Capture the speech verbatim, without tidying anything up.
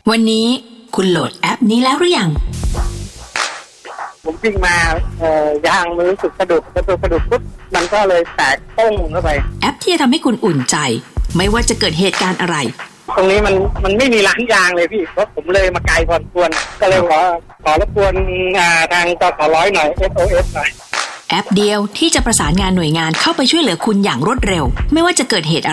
วันนี้คุณโหลดแอปนี้แล้วหรือยังผมวิ่งมาเอ่อยางมันรู้สึกกระดุกกระดุกกระดุกปุ๊บมันก็เลยแตกโป้งเข้าไปแอปที่จะทำให้คุณอุ่นใจไม่ว่าจะเกิดเหตุการณ์อะไรตรงนี้มันมันไม่มีร้านยางเลยพี่เพราะผมเลยมาไกลพอสมควรก็เลยขอขอรบกวนทางจสร้อยหน่อย เอส โอ เอส หน่อยแอปเดียวที่จะประสานงานหน่วยงานเข้าไปช่วยเหลือคุณอย่างรวดเร็วไม่ว่าจะเกิดเหตุ